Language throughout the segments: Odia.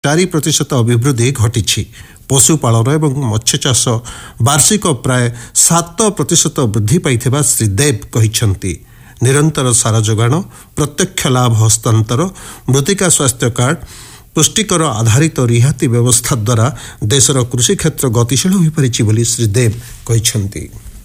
4% ଅଭିବୃଦ୍ଧି ଘଟିଛି। ପଶୁପାଳନ ଏବଂ ମତ୍ସ୍ୟ ଚାଷ ବାର୍ଷିକ ପ୍ରାୟ 7% ବୃଦ୍ଧି ପାଇଥିବା ଶ୍ରୀ ଦେବ କହିଛନ୍ତି। ନିରନ୍ତର ସାର ଯୋଗାଣ, ପ୍ରତ୍ୟକ୍ଷ ଲାଭ ହସ୍ତାନ୍ତର, ମୃତ୍ତିକା ସ୍ୱାସ୍ଥ୍ୟ କାର୍ଡ, ପୁଷ୍ଟିକର ଆଧାରିତ ରିହାତି ବ୍ୟବସ୍ଥା ଦ୍ୱାରା ଦେଶର କୃଷି କ୍ଷେତ୍ର ଗତିଶୀଳ ହୋଇପାରିଛି ବୋଲି ଶ୍ରୀ ଦେବ କହିଛନ୍ତି।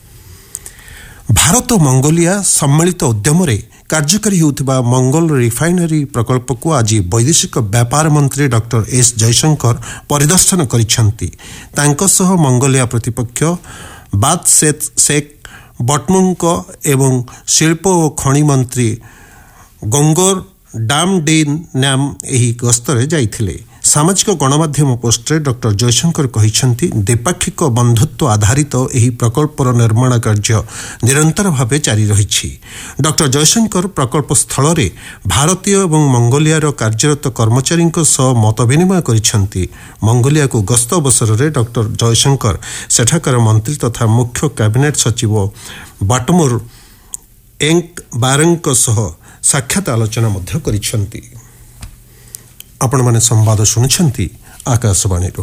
ଭାରତ ମଙ୍ଗୋଲିଆ ସମ୍ମିଳିତ ଉଦ୍ୟମରେ କାର୍ଯ୍ୟକାରୀ ହେଉଥିବା ମଙ୍ଗୋଲ ରିଫାଇନାରୀ ପ୍ରକଳ୍ପକୁ ଆଜି ବୈଦେଶିକ ବ୍ୟାପାର ମନ୍ତ୍ରୀ ଡକ୍ଟର ଏସ୍ ଜୟଶଙ୍କର ପରିଦର୍ଶନ କରିଛନ୍ତି। ତାଙ୍କ ସହ ମଙ୍ଗୋଲିଆ ପ୍ରତିପକ୍ଷ ବାତସେତ୍ ଶେଖ୍ ବଟମୁଙ୍କ ଏବଂ ଶିଳ୍ପ ଓ ଖଣି ମନ୍ତ୍ରୀ ଗୋଙ୍ଗୋର ଡାମଡିନ୍ୟାମ୍ ଏହି ଗସ୍ତରେ ଯାଇଥିଲେ। ସାମାଜିକ ଗଣମାଧ୍ୟମ ପୋଷ୍ଟରେ ଡକ୍ଟର ଜୟଶଙ୍କର କହିଛନ୍ତି, ଦ୍ୱିପାକ୍ଷିକ ବନ୍ଧୁତ୍ୱ ଆଧାରିତ ଏହି ପ୍ରକଳ୍ପର ନିର୍ମାଣ କାର୍ଯ୍ୟ ନିରନ୍ତର ଭାବେ ଜାରି ରହିଛି। ଡକ୍ଟର ଜୟଶଙ୍କର ପ୍ରକଳ୍ପ ସ୍ଥଳରେ ଭାରତୀୟ ଏବଂ ମଙ୍ଗୋଲିଆର କାର୍ଯ୍ୟରତ କର୍ମଚାରୀଙ୍କ ସହ ମତ ବିନିମୟ କରିଛନ୍ତି। ମଙ୍ଗୋଲିଆକୁ ଗସ୍ତ ଅବସରରେ ଡକ୍ଟର ଜୟଶଙ୍କର ସେଠାକାର ମନ୍ତ୍ରୀ ତଥା ମୁଖ୍ୟ କ୍ୟାବିନେଟ୍ ସଚିବ ବାଟମୁର ଏଙ୍କବାରଙ୍କ ସହ ସାକ୍ଷାତ ଆଲୋଚନା ମଧ୍ୟ କରିଛନ୍ତି। ଆପଣମାନେ ସମ୍ବାଦ ଶୁଣୁଛନ୍ତି ଆକାଶବାଣୀରୁ।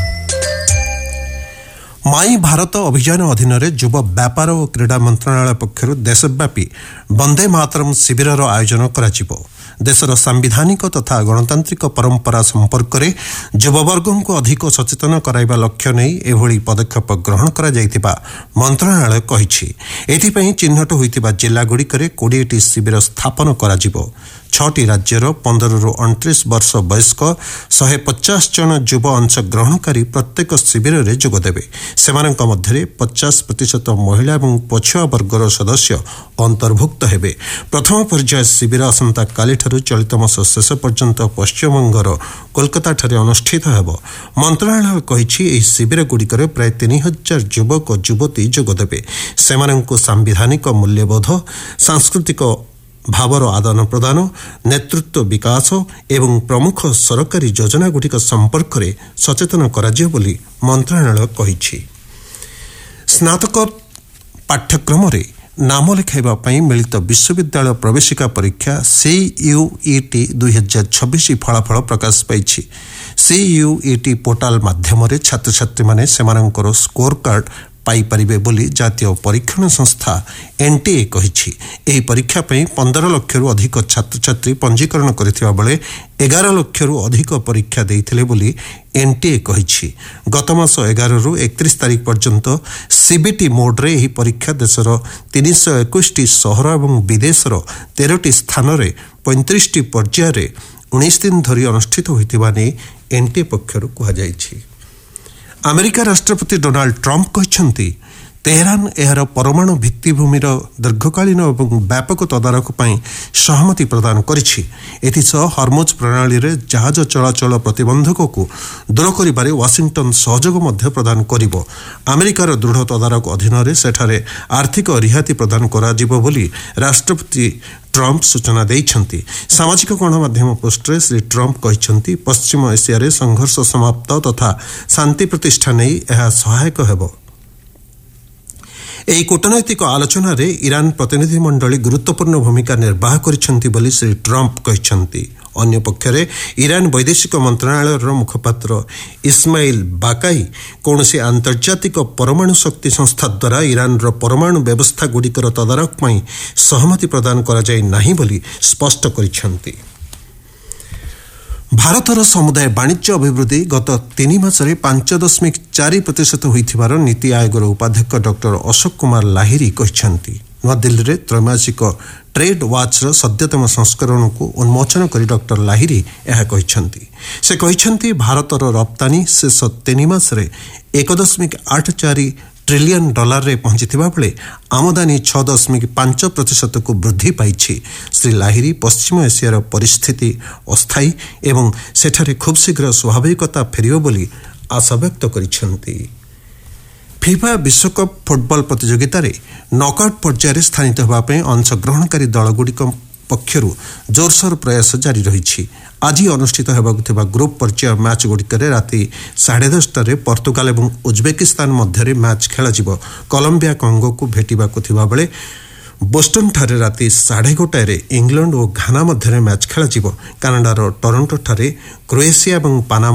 ମାଇ ଭାରତ ଅଭିଯାନ ଅଧୀନରେ ଯୁବ ବ୍ୟାପାର ଓ କ୍ରୀଡ଼ା ମନ୍ତ୍ରଣାଳୟ ପକ୍ଷରୁ ଦେଶବ୍ୟାପୀ ବନ୍ଦେ ମାତରମ୍ ଶିବିରର ଆୟୋଜନ କରାଯିବ। ଦେଶର ସାମ୍ବିଧାନିକ ତଥା ଗଣତାନ୍ତ୍ରିକ ପରମ୍ପରା ସମ୍ପର୍କରେ ଯୁବବର୍ଗଙ୍କୁ ଅଧିକ ସଚେତନ କରାଇବା ଲକ୍ଷ୍ୟ ନେଇ ଏଭଳି ପଦକ୍ଷେପ ଗ୍ରହଣ କରାଯାଇଥିବା ମନ୍ତ୍ରଣାଳୟ କହିଛି। ଏଥିପାଇଁ ଚିହ୍ନଟ ହୋଇଥିବା ଜିଲ୍ଲାଗୁଡ଼ିକରେ 20ଟି ଶିବିର ସ୍ଥାପନ କରାଯିବ। 6ଟି ରାଜ୍ୟର 15ରୁ 29 ବର୍ଷ ବୟସ୍କ 150 ଜଣ ଯୁବ ଅଂଶଗ୍ରହଣକାରୀ ପ୍ରତ୍ୟେକ ଶିବିରରେ ଯୋଗଦେବେ। ସେମାନଙ୍କ ମଧ୍ୟରେ 50% ମହିଳା ଏବଂ ପଛୁଆ ବର୍ଗର ସଦସ୍ୟ ଅନ୍ତର୍ଭୁକ୍ତ ହେବେ। ପ୍ରଥମ ପର୍ଯ୍ୟାୟ ଶିବିର ଆସନ୍ତାକାଲିଠାରୁ ଚଳିତ ମାସ ଶେଷ ପର୍ଯ୍ୟନ୍ତ ପଶ୍ଚିମବଙ୍ଗର କୋଲକାତାଠାରେ ଅନୁଷ୍ଠିତ ହେବ। ମନ୍ତ୍ରଣାଳୟ କହିଛି, ଏହି ଶିବିରଗୁଡ଼ିକରେ ପ୍ରାୟ 3000 ଯୁବକ ଯୁବତୀ ଯୋଗଦେବେ। ସେମାନଙ୍କୁ ସାମ୍ବିଧାନିକ ମୂଲ୍ୟବୋଧ, ସାଂସ୍କୃତିକ ଭାବର ଆଦାନ ପ୍ରଦାନ, ନେତୃତ୍ୱ ବିକାଶ ଏବଂ ପ୍ରମୁଖ ସରକାରୀ ଯୋଜନାଗୁଡ଼ିକ ସମ୍ପର୍କରେ ସଚେତନ କରାଯିବ ବୋଲି ମନ୍ତ୍ରଣାଳୟ କହିଛି। ସ୍ନାତକ ପାଠ୍ୟକ୍ରମରେ ନାମ ଲେଖାଇବା ପାଇଁ ମିଳିତ ବିଶ୍ୱବିଦ୍ୟାଳୟ ପ୍ରବେଶିକା ପରୀକ୍ଷା CUET 2026 ଫଳାଫଳ ପ୍ରକାଶ ପାଇଛି। CUET ପୋର୍ଟାଲ ମାଧ୍ୟମରେ ଛାତ୍ରଛାତ୍ରୀମାନେ ସେମାନଙ୍କର ସ୍କୋର କାର୍ଡ ପାଇପାରିବେ ବୋଲି ଜାତୀୟ ପରୀକ୍ଷଣ ସଂସ୍ଥା NTA କହିଛି। ଏହି ପରୀକ୍ଷା ପାଇଁ 15 ଲକ୍ଷରୁ ଅଧିକ ଛାତ୍ରଛାତ୍ରୀ ପଞ୍ଜୀକରଣ କରିଥିବା ବେଳେ 11 ଲକ୍ଷରୁ ଅଧିକ ପରୀକ୍ଷା ଦେଇଥିଲେ ବୋଲି NTA କହିଛି। ଗତ ମାସ 11ରୁ 31 ତାରିଖ ପର୍ଯ୍ୟନ୍ତ CBT ମୋଡ୍ରେ ଏହି ପରୀକ୍ଷା ଦେଶର 321ଟି ସହର ଏବଂ ବିଦେଶର 13ଟି ସ୍ଥାନରେ 35ଟି ପର୍ଯ୍ୟାୟରେ 19 ଦିନ ଧରି ଅନୁଷ୍ଠିତ ହୋଇଥିବା ନେଇ NTA ପକ୍ଷରୁ କୁହାଯାଇଛି। ଆମେରିକା ରାଷ୍ଟ୍ରପତି ଡୋନାଲ୍ଡ ଟ୍ରମ୍ପ କହିଛନ୍ତି, ତେହେରାନ ଏହାର ପରମାଣୁ ଭିତ୍ତିଭୂମିର ଦୀର୍ଘକାଳୀନ ଏବଂ ବ୍ୟାପକ ତଦାରଖ ପାଇଁ ସହମତି ପ୍ରଦାନ କରିଛି। ଏଥିସହ ହର୍ମୁଜ ପ୍ରଣାଳୀରେ ଜାହାଜ ଚଳାଚଳ ପ୍ରତିବନ୍ଧକକୁ ଦୂର କରିବାରେ ୱାଶିଂଟନ ସହଯୋଗ ମଧ୍ୟ ପ୍ରଦାନ କରିବ। ଆମେରିକାର ଦୃଢ଼ ତଦାରଖ ଅଧୀନରେ ସେଠାରେ ଆର୍ଥିକ ରିହାତି ପ୍ରଦାନ କରାଯିବ ବୋଲି ରାଷ୍ଟ୍ରପତି ଟ୍ରମ୍ପ ସୂଚନା ଦେଇଛନ୍ତି। ସାମାଜିକ ଗଣମାଧ୍ୟମ ପୋଷ୍ଟରେ ଶ୍ରୀ ଟ୍ରମ୍ପ କହିଛନ୍ତି, ପଶ୍ଚିମ ଏସିଆରେ ସଂଘର୍ଷ ସମାପ୍ତ ତଥା ଶାନ୍ତି ପ୍ରତିଷ୍ଠା ନେଇ ଏହା ସହାୟକ ହେବ। ଏହି କୂଟନୈତିକ ଆଲୋଚନାରେ ଇରାନ ପ୍ରତିନିଧି ମଣ୍ଡଳୀ ଗୁରୁତ୍ୱପୂର୍ଣ୍ଣ ଭୂମିକା ନିର୍ବାହ କରିଛନ୍ତି ବୋଲି ଶ୍ରୀ ଟ୍ରମ୍ପ କହିଛନ୍ତି। ଅନ୍ୟପକ୍ଷରେ ଇରାନ ବୈଦେଶିକ ମନ୍ତ୍ରଣାଳୟର ମୁଖପାତ୍ର ଇସ୍ମାଇଲ ବାକାଇ କୌଣସି ଆନ୍ତର୍ଜାତିକ ପରମାଣୁ ଶକ୍ତି ସଂସ୍ଥା ଦ୍ୱାରା ଇରାନର ପରମାଣୁ ବ୍ୟବସ୍ଥାଗୁଡ଼ିକର ତଦାରଖ ପାଇଁ ସହମତି ପ୍ରଦାନ କରାଯାଇ ନାହିଁ ବୋଲି ସ୍ପଷ୍ଟ କରିଛନ୍ତି। ଭାରତର ସମୁଦାୟ ବାଣିଜ୍ୟ ଅଭିବୃଦ୍ଧି ଗତ 3 ମାସରେ 5.4% ହୋଇଥିବାର ନୀତି ଆୟୋଗର ଉପାଧ୍ୟକ୍ଷ ଡକ୍ଟର ଅଶୋକ କୁମାର ଲାହିରୀ କହିଛନ୍ତି। ନୂଆଦିଲ୍ଲୀରେ ତ୍ରୈମାସିକ ଟ୍ରେଡ୍ ୱାଚ୍ର ସଦ୍ୟତମ ସଂସ୍କରଣକୁ ଉନ୍ମୋଚନ କରି ଡକ୍ଟର ଲାହିରୀ ଏହା କହିଛନ୍ତି। ସେ କହିଛନ୍ତି, ଭାରତର ରପ୍ତାନୀ ଶେଷ 3 ମାସରେ 1.84 ଟ୍ରିଲିୟନ ଡଲାରରେ ପହଞ୍ଚିଥିବା ବେଳେ ଆମଦାନୀ 6.5%କୁ ବୃଦ୍ଧି ପାଇଛି। ଶ୍ରୀ ଲାହିରୀ ପଶ୍ଚିମ ଏସିଆର ପରିସ୍ଥିତି ଅସ୍ଥାୟୀ ଏବଂ ସେଠାରେ ଖୁବ୍ ଶୀଘ୍ର ସ୍ୱାଭାବିକତା ଫେରିବ ବୋଲି ଆଶାବ୍ୟକ୍ତ କରିଛନ୍ତି। ଫିଫା ବିଶ୍ୱକପ୍ ଫୁଟବଲ ପ୍ରତିଯୋଗିତାରେ ନକ୍ଆଉଟ୍ ପର୍ଯ୍ୟାୟରେ ସ୍ଥାନିତ ହେବା ପାଇଁ ଅଂଶଗ୍ରହଣକାରୀ ଦଳଗୁଡ଼ିକ ପକ୍ଷରୁ ଜୋରସୋର ପ୍ରୟାସ ଜାରି ରହିଛି। ଆଜି ଅନୁଷ୍ଠିତ ହେବାକୁ ଥିବା ଗ୍ରୁପ୍ ପର୍ଯ୍ୟାୟ ମ୍ୟାଚ୍ଗୁଡ଼ିକରେ ରାତି 10:30ରେ ପର୍ତ୍ତୁଗାଲ ଏବଂ ଉଜବେକିସ୍ତାନ ମଧ୍ୟରେ ମ୍ୟାଚ୍ ଖେଳାଯିବ। କଲମ୍ବିଆ କଙ୍ଗୋକୁ ଭେଟିବାକୁ ଥିବାବେଳେ ବୋଷ୍ଟନଠାରେ ରାତି 1:30 ଇଂଲଣ୍ଡ ଓ ଘାନା ମଧ୍ୟରେ ମ୍ୟାଚ୍ ଖେଳାଯିବ। କାନାଡାର ଟରୋଣ୍ଟୋଠାରେ କ୍ରୋଏସିଆ ଏବଂ ପାନାମା